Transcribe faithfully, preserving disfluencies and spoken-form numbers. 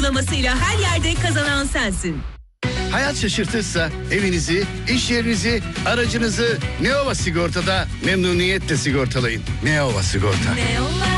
uygulamasıyla her yerde kazanan sensin. Hayat şaşırtırsa evinizi, iş yerinizi, aracınızı Neova Sigorta'da memnuniyetle sigortalayın. Neova Sigorta. Neova.